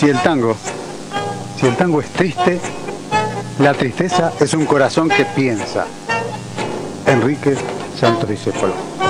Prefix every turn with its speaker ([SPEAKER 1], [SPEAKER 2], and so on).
[SPEAKER 1] si el tango es triste, la tristeza es un corazón que piensa. Enrique Santos Discépolo.